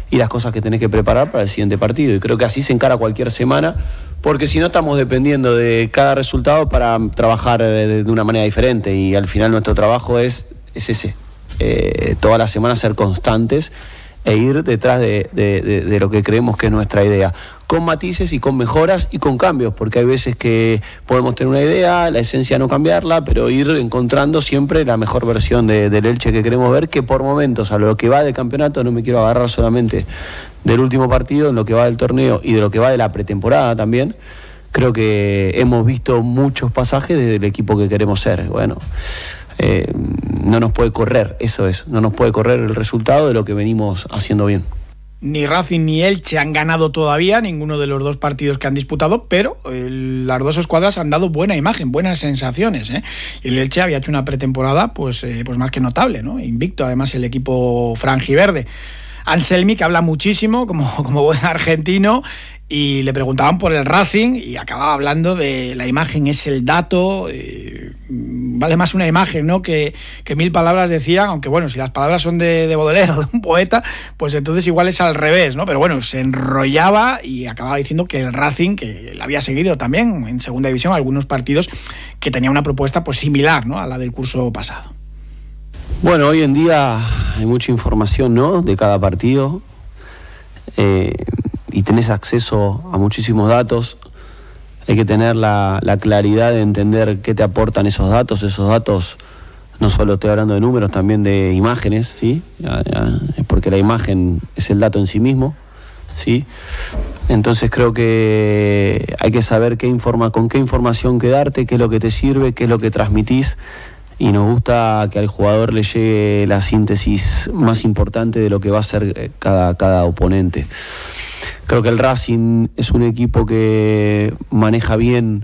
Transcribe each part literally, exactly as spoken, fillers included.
y las cosas que tenés que preparar para el siguiente partido. Y creo que así se encara cualquier semana, porque si no estamos dependiendo de cada resultado para trabajar de, de una manera diferente, y al final nuestro trabajo es, es ese, eh, todas las semanas ser constantes e ir detrás de, de, de, de lo que creemos que es nuestra idea, con matices y con mejoras y con cambios, porque hay veces que podemos tener una idea, la esencia no cambiarla, pero ir encontrando siempre la mejor versión de, del Elche que queremos ver, que por momentos, a lo que va del campeonato, no me quiero agarrar solamente del último partido, en lo que va del torneo y de lo que va de la pretemporada también, creo que hemos visto muchos pasajes del equipo que queremos ser. Bueno, eh, no nos puede correr, eso es, no nos puede correr el resultado de lo que venimos haciendo bien. Ni Racing ni Elche han ganado todavía ninguno de los dos partidos que han disputado, pero eh, las dos escuadras han dado buena imagen, buenas sensaciones, ¿eh? Y el Elche había hecho una pretemporada pues, eh, pues más que notable, ¿no? Invicto además el equipo franjiverde. Anselmi, que habla muchísimo como, como buen argentino, y le preguntaban por el Racing y acababa hablando de la imagen es el dato, eh, vale más una imagen, ¿no? que, que mil palabras, decían, aunque bueno, si las palabras son de, de Baudelaire o de un poeta, pues entonces igual es al revés, ¿no? Pero bueno, se enrollaba y acababa diciendo que el Racing, que le había seguido también en segunda división algunos partidos, que tenía una propuesta pues similar, ¿no? a la del curso pasado. Bueno, hoy en día hay mucha información, ¿no? de cada partido, eh, y tenés acceso a muchísimos datos. Hay que tener la, la claridad de entender qué te aportan esos datos. Esos datos, no solo estoy hablando de números, también de imágenes, ¿sí? Porque la imagen es el dato en sí mismo, ¿sí? Entonces creo que hay que saber qué informa, con qué información quedarte, qué es lo que te sirve, qué es lo que transmitís. Y nos gusta que al jugador le llegue la síntesis más importante de lo que va a ser cada, cada oponente. Creo que el Racing es un equipo que maneja bien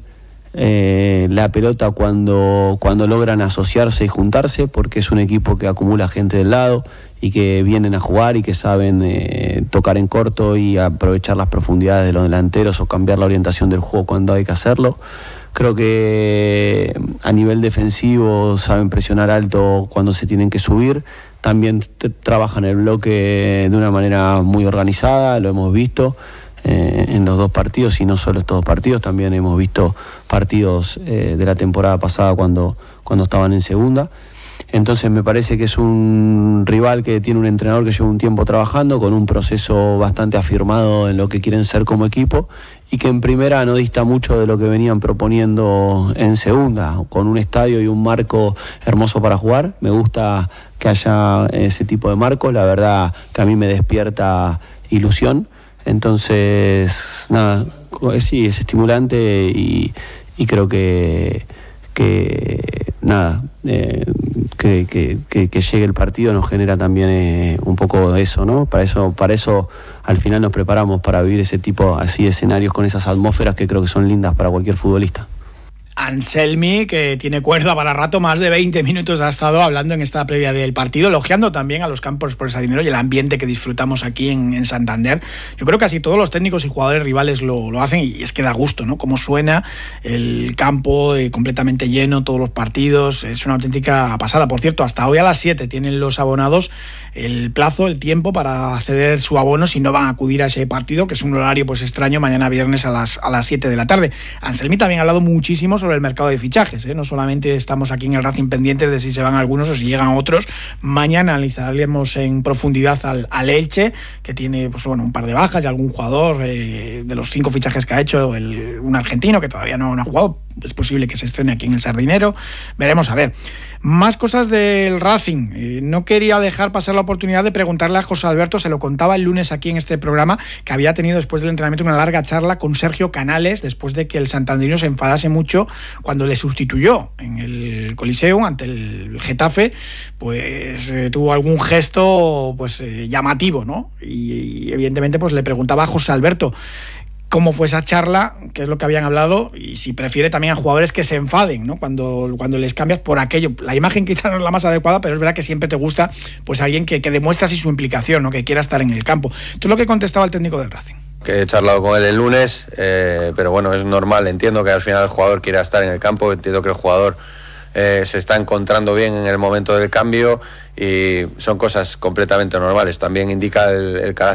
eh, la pelota cuando, cuando logran asociarse y juntarse, porque es un equipo que acumula gente del lado y que vienen a jugar y que saben eh, tocar en corto y aprovechar las profundidades de los delanteros o cambiar la orientación del juego cuando hay que hacerlo. Creo que a nivel defensivo saben presionar alto cuando se tienen que subir. También t- trabajan el bloque de una manera muy organizada, lo hemos visto eh, en los dos partidos, y no solo estos dos partidos, también hemos visto partidos eh, de la temporada pasada cuando, cuando estaban en segunda. Entonces me parece que es un rival que tiene un entrenador que lleva un tiempo trabajando, con un proceso bastante afirmado en lo que quieren ser como equipo, y que en primera no dista mucho de lo que venían proponiendo en segunda, con un estadio y un marco hermoso para jugar. Me gusta que haya ese tipo de marcos, la verdad que a mí me despierta ilusión. Entonces, nada, sí, es estimulante y, y creo que, que nada, eh, que, que, que, que llegue el partido nos genera también eh, un poco eso, ¿no? Para eso, para eso al final nos preparamos para vivir ese tipo así de escenarios con esas atmósferas que creo que son lindas para cualquier futbolista. Anselmi, que tiene cuerda para rato, más de veinte minutos ha estado hablando en esta previa del partido, elogiando también a los Campos por ese dinero y el ambiente que disfrutamos aquí en, en Santander. Yo creo que casi todos los técnicos y jugadores rivales lo, lo hacen, y es que da gusto, ¿no? Cómo suena el campo eh, completamente lleno, todos los partidos, es una auténtica pasada. Por cierto, hasta hoy a las siete tienen los abonados el plazo, el tiempo para ceder su abono si no van a acudir a ese partido, que es un horario pues extraño, mañana viernes a las, a las siete de la tarde. Anselmi también ha hablado muchísimo sobre el mercado de fichajes, ¿eh? No solamente estamos aquí en el Racing pendientes de si se van algunos o si llegan otros. Mañana analizaremos en profundidad al, al Elche, que tiene pues bueno un par de bajas y algún jugador eh, de los cinco fichajes que ha hecho, el, un argentino que todavía no, no ha jugado. Es posible que se estrene aquí en el Sardinero. Veremos a ver. Más cosas del Racing. Eh, no quería dejar pasar la oportunidad de preguntarle a José Alberto, se lo contaba el lunes aquí en este programa, que había tenido después del entrenamiento una larga charla con Sergio Canales, después de que el santanderino se enfadase mucho cuando le sustituyó en el Coliseum ante el Getafe. Pues eh, tuvo algún gesto pues eh, llamativo, ¿no? Y, y evidentemente pues le preguntaba a José Alberto cómo fue esa charla, qué es lo que habían hablado, y si prefiere también a jugadores que se enfaden, ¿no? Cuando, cuando les cambias por aquello. La imagen quizás no es la más adecuada, pero es verdad que siempre te gusta pues alguien que, que demuestra así su implicación, ¿no? Que quiera estar en el campo. Esto es lo que contestaba el técnico del Racing. Que he charlado con él el lunes, eh, pero bueno, es normal, entiendo que al final el jugador quiera estar en el campo, entiendo que el jugador eh, se está encontrando bien en el momento del cambio y son cosas completamente normales. También indica el, el carácter